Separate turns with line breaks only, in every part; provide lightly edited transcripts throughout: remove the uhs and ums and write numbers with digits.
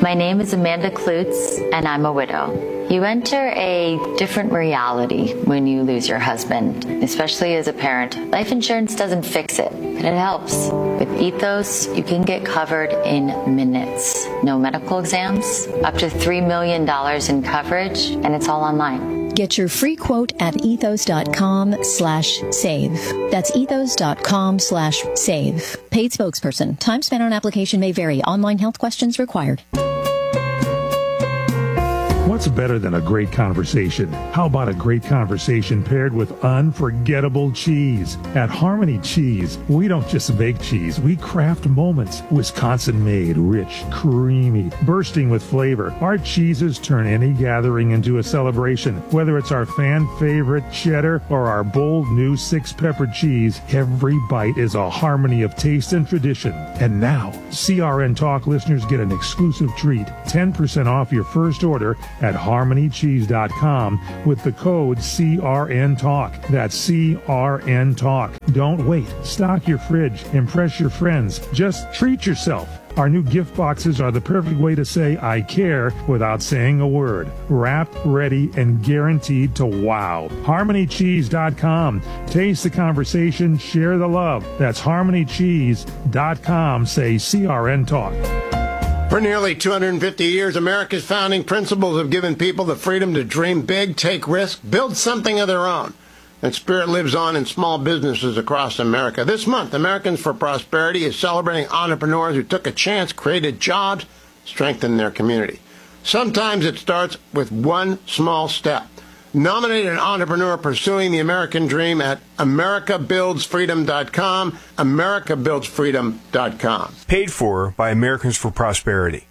My name is Amanda Klutz, and I'm a widow. You enter a different reality when you lose your husband, especially as a parent. Life insurance doesn't fix it, but it helps. With Ethos, you can get covered in minutes. No medical exams, up to $3 million in coverage, and it's all online.
Get your free quote at ethos.com/save. That's ethos.com/save. Paid spokesperson. Time spent on application may vary. Online health questions required.
What's better than a great conversation? How about a great conversation paired with unforgettable cheese? At Harmony Cheese, we don't just make cheese, we craft moments. Wisconsin-made, rich, creamy, bursting with flavor. Our cheeses turn any gathering into a celebration. Whether it's our fan-favorite cheddar or our bold new 6-pepper cheese, every bite is a harmony of taste and tradition. And now, CRN Talk listeners get an exclusive treat, 10% off your first order at harmonycheese.com with the code CRNTalk. That's CRNTalk. Don't wait. Stock your fridge. Impress your friends. Just treat yourself. Our new gift boxes are the perfect way to say I care without saying a word. Wrapped, ready, and guaranteed to wow. HarmonyCheese.com. Taste the conversation, share the love. That's HarmonyCheese.com. Say CRN Talk.
For nearly 250 years, America's founding principles have given people the freedom to dream big, take risks, build something of their own. That spirit lives on in small businesses across America. This month, Americans for Prosperity is celebrating entrepreneurs who took a chance, created jobs, strengthened their community. Sometimes it starts with one small step. Nominate an entrepreneur pursuing the American dream at americabuildsfreedom.com, americabuildsfreedom.com.
Paid for by Americans for Prosperity.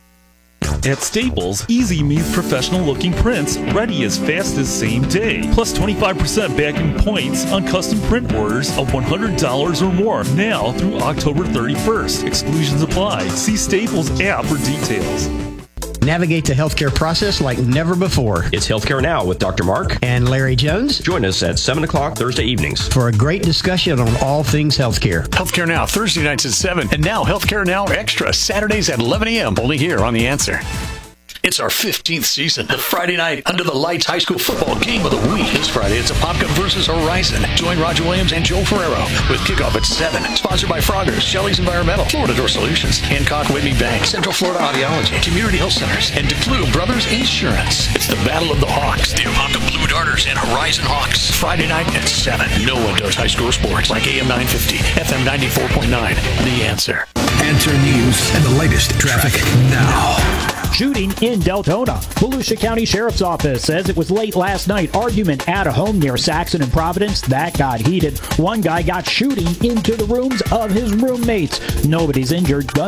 At Staples, Easy means professional-looking prints ready as fast as same day. Plus 25% back in points on custom print orders of $100 or more now through October 31st. Exclusions apply. See Staples app for details.
Navigate the healthcare process like never before.
It's Healthcare Now with Dr. Mark
and Larry Jones.
Join us at 7 o'clock Thursday evenings
for a great discussion on all things healthcare.
Healthcare Now, Thursday nights at 7. And now Healthcare Now Extra, Saturdays at 11 a.m. Only here on The Answer. It's our 15th season. The Friday night Under the Lights High School Football Game of the Week. This Friday, it's Apopka versus Horizon. Join Roger Williams and Joe Ferrero with kickoff at 7. Sponsored by Froggers, Shelley's Environmental, Florida Door Solutions, Hancock Whitney Bank, Central Florida Audiology, Community Health Centers, and DeClue Brothers Insurance. It's the Battle of the Hawks, the Apopka Blue Darters and Horizon Hawks. Friday night at 7. No one does high school sports like AM 950, FM 94.9. The Answer.
Answer News and the latest traffic now.
Shooting in Deltona. Volusia County Sheriff's Office says it was late last night. Argument at a home near Saxon and Providence. That got heated. One guy got shooting into the rooms of his roommates. Nobody's injured. Gun